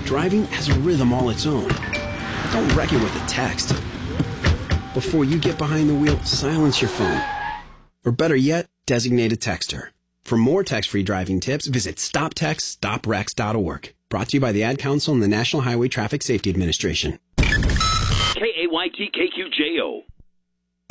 Driving has a rhythm all its own. Don't wreck it with a text. Before you get behind the wheel, silence your phone. Or better yet, designate a texter. For more text-free driving tips, visit stoptextstoprex.org. Brought to you by the Ad Council and the National Highway Traffic Safety Administration. KAYT-KQJO.